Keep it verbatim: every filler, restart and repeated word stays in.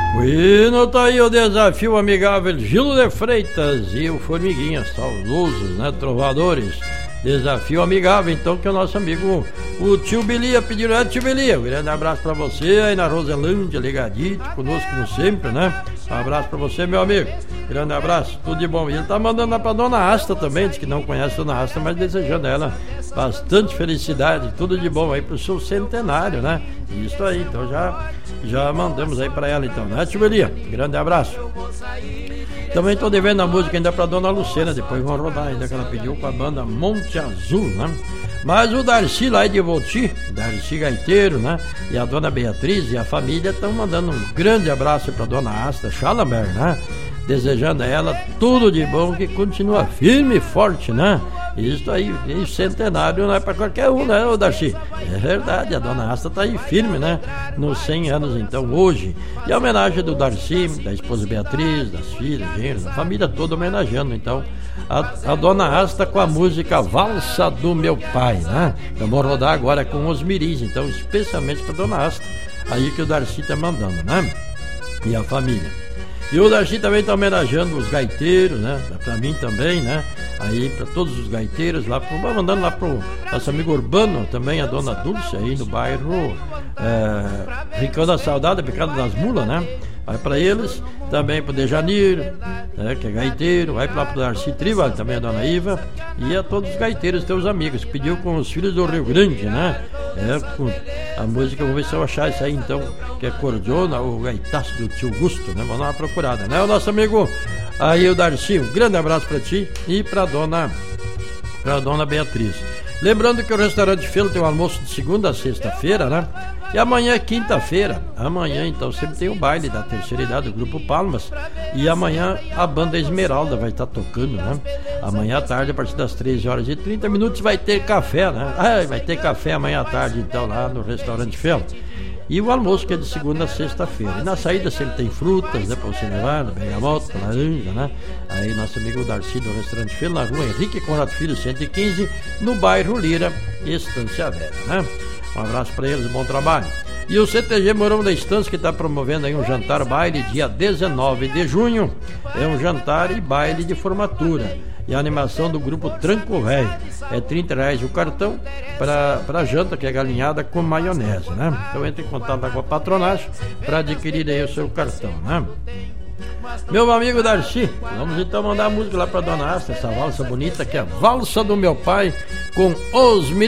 Bueno, tá aí o desafio amigável Gilo de Freitas e o Formiguinha, saudosos, né, trovadores. Desafio amigável, então, que o nosso amigo, o tio Belia, pediu, é tio Belia, um grande abraço pra você aí na Roselândia, ligadito, conosco como sempre, né? Um abraço pra você, meu amigo, grande abraço, tudo de bom. E ele tá mandando lá pra Dona Asta também, diz que não conhece a Dona Asta, mas desejando ela bastante felicidade, tudo de bom aí pro seu centenário, né? Isso aí, então já, já mandamos aí pra ela, então, né, tio Belia? Grande abraço. Também tô devendo a música ainda pra Dona Lucena, depois vão rodar ainda que ela pediu com a banda Monte Azul, né? Mas o Darcy lá de Voti, Darcy Gaiteiro, né? E a Dona Beatriz e a família estão mandando um grande abraço pra Dona Asta Schallenberg, né? Desejando a ela tudo de bom, que continua firme e forte, né? Isso aí, e centenário não é pra qualquer um, né, ô Darcy? É verdade, a Dona Asta tá aí firme, né? Nos cem anos, então, hoje. E a homenagem do Darcy, da esposa Beatriz, das filhas, genros, da família toda homenageando, então, a, a Dona Asta com a música Valsa do Meu Pai, né? Vamos rodar agora com os miris, então, especialmente pra Dona Asta, aí que o Darcy tá mandando, né? E a família. E o Darcy também está homenageando os gaiteiros, né? Pra mim também, né? Aí para todos os gaiteiros lá, mandando lá pro nosso amigo Urbano, também a Dona Dulce aí no bairro é, Rincão da Saudade, Pecado das Mulas, né? Vai para eles, também pro Dejaniro, né, que é gaiteiro, vai lá pro Darcy Trival, também a Dona Iva, e a todos os gaiteiros, teus amigos, que pediu com os filhos do Rio Grande, né? É, com a música, vou ver se eu achar isso aí então, que é Cordiona, o gaitaço do tio Gusto, né? Vamos dar uma procurada, né? O nosso amigo aí, o Darcy, um grande abraço pra ti e pra dona, pra dona Beatriz. Lembrando que o restaurante Felo tem um almoço de segunda a sexta-feira, né? E amanhã é quinta-feira. Amanhã, então, sempre tem o baile da terceira idade do Grupo Palmas. E amanhã a banda Esmeralda vai estar tocando, né? Amanhã à tarde, a partir das treze horas e trinta minutos, vai ter café, né? Ah, vai ter café amanhã à tarde, então, lá no restaurante Felo. E o almoço que é de segunda a sexta-feira. E na saída sempre tem frutas, né? Pra você levar, bergamota, laranja, né? Aí nosso amigo Darcy do restaurante Felo, na rua Henrique Conrado Filho, cento e quinze, no bairro Lira, Estância Velha, né? Um abraço para eles, bom trabalho. E o C T G Morão da Estância, que está promovendo aí um jantar baile dia dezenove de junho. É um jantar e baile de formatura. E a animação do grupo Tranco Velho. É trinta reais o cartão para janta, que é galinhada com maionese, né? Então entre em contato com a patronagem para adquirir aí o seu cartão, né? Meu amigo Darcy, vamos então mandar a música lá pra Dona Asta, essa valsa bonita que é a Valsa do Meu Pai com os Mirim.